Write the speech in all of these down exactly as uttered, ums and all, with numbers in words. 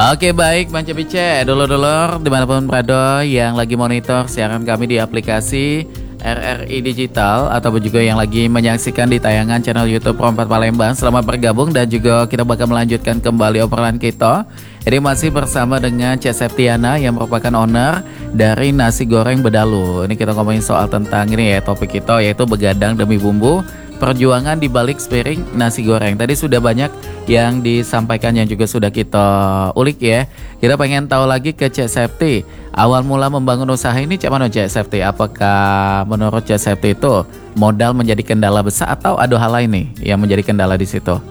Oke baik Bang Cepice, dulur-dulur dimanapun berada yang lagi monitor siaran kami di aplikasi R R I Digital ataupun juga yang lagi menyaksikan di tayangan channel YouTube Pro empat Palembang. Selamat bergabung dan juga kita bakal melanjutkan kembali obrolan kita. Ini masih bersama dengan Cek Septiana yang merupakan owner dari Nasi Goreng Bedalu. Ini kita ngomongin soal tentang ini ya, topik kita yaitu begadang demi bumbu, perjuangan di balik sepiring nasi goreng. Tadi sudah banyak yang disampaikan yang juga sudah kita ulik ya. Kita pengen tahu lagi ke Cek Septi. Awal mula membangun usaha ini cak mana Cek Septi? Apakah menurut Cek Septi itu modal menjadi kendala besar atau ada hal lain nih yang menjadi kendala di situ?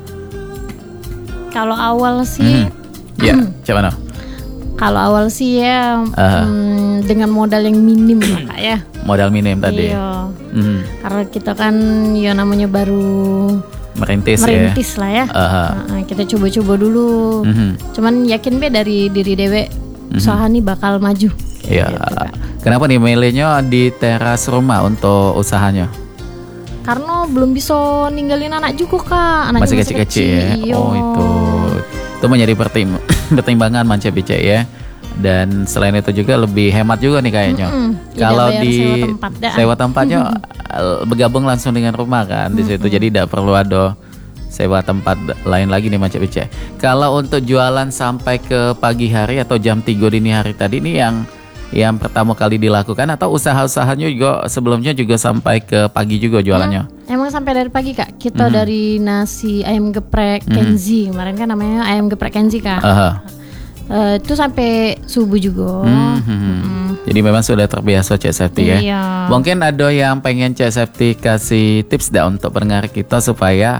Kalau awal sih, hmm. ya, cak mana? Kalau awal sih ya uh. hmm, dengan modal yang minim lah kak ya. Modal minim tadi. Iya. Mm. Karena kita kan ya namanya baru merintis, merintis ya? lah ya. Uh-huh. Nah, kita coba-coba dulu. Mm-hmm. Cuman yakin be dari diri dewe mm-hmm. usaha nih bakal maju. Iya. Gitu, kenapa nih milihnya di teras rumah untuk usahanya? Karena belum bisa ninggalin anak juga kak. Anaknya masih kecil-kecil ya. Oh itu. Itu menjadi pertim- pertimbangan Bang Cepice ya. Dan selain itu juga lebih hemat juga nih kayaknya. Mm-hmm. Kalau di sewa, tempat, sewa tempatnya bergabung langsung dengan rumah kan di situ. Mm-hmm. Jadi tidak perlu ada sewa tempat lain lagi nih Bang Cepice. Kalau untuk jualan sampai ke pagi hari atau jam tiga dini hari tadi ini yang yang pertama kali dilakukan atau usaha-usahanya juga sebelumnya juga sampai ke pagi juga jualannya? Hmm, emang sampai dari pagi kak. Kita mm-hmm. dari nasi ayam geprek mm-hmm. Kenzi kemarin kan namanya ayam geprek Kenzi kak. Uh-huh. Uh, itu sampai subuh juga. Mm-hmm. Mm-hmm. Jadi memang sudah terbiasa Cek Septi ya. Iya. Mungkin ada yang pengen Cek Septi kasih tips dah untuk pendengar kita supaya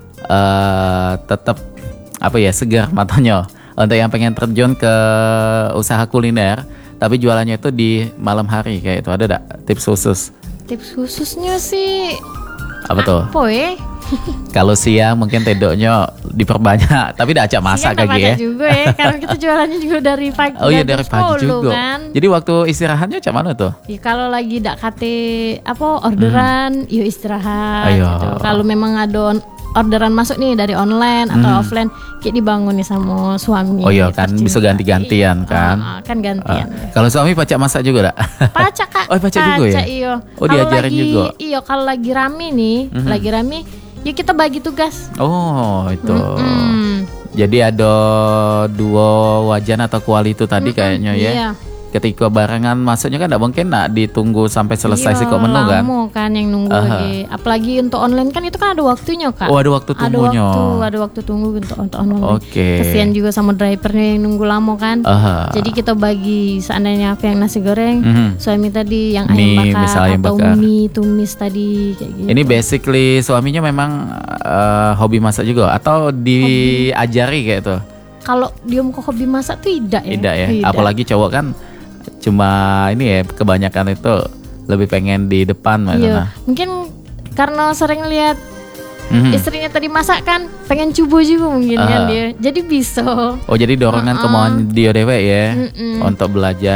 uh, tetap apa ya segar matanya. Untuk yang pengen terjun ke usaha kuliner tapi jualannya itu di malam hari kayak itu, ada enggak tips khusus? Tips khususnya sih apa tuh? Apa ya? Kalau siang mungkin tedoknya diperbanyak, tapi udah acak masak kayak ya. juga ya, karena kita jualannya juga dari pagi. Oh iya dari pagi juga. Kan? Jadi waktu istirahatnya cak mana tuh? Ya, kalau lagi dak kate apa orderan, hmm. yuk istirahat. Ayo. Gitu. Kalau memang ada orderan masuk nih dari online atau hmm. offline, kayak dibangun nih sama suami. Oh iya kan bisa ganti-gantian kan? Uh, kan gantian. Uh, kalau suami pacak masak juga dak? Pacak kak. Oh pacak juga ya? Iyo. Oh diajarin lagi, juga? Iya kalau lagi rame nih, mm-hmm. lagi rame, ya kita bagi tugas. Oh itu. Mm-hmm. Jadi ada dua wajan atau kuali itu tadi mm-hmm. kayaknya ya? Iya. Ketika barengan masuknya kan tidak mungkin nak ditunggu sampai selesai sih kok menu kan? Lama kan yang nunggu uh-huh. lagi. Apalagi untuk online kan itu kan ada waktunya kak. Oh ada waktu tunggunya. Ada waktu, ada waktu tunggu untuk untuk online. Oke. Okay. Kesian juga sama drivernya yang nunggu lama kan. Uh-huh. Jadi kita bagi seandainya aku yang nasi goreng, uh-huh. suami tadi yang mie, ayam bakar ayam atau bakar. mie tumis tadi kayak gitu. Ini basically suaminya memang uh, hobi masak juga atau diajari kayak itu? Kalau dia mau hobi masak tuh tidak ya. Tidak ya. Tidak. Apalagi cowok kan cuma ini ya kebanyakan itu lebih pengen di depan mana. Iya. Mungkin karena sering lihat mm-hmm. istrinya tadi masak kan pengen coba juga mungkin uh. kan dia. Jadi bisa. Oh jadi dorongan uh-uh. kemauan dia dewek ya mm-mm. untuk belajar.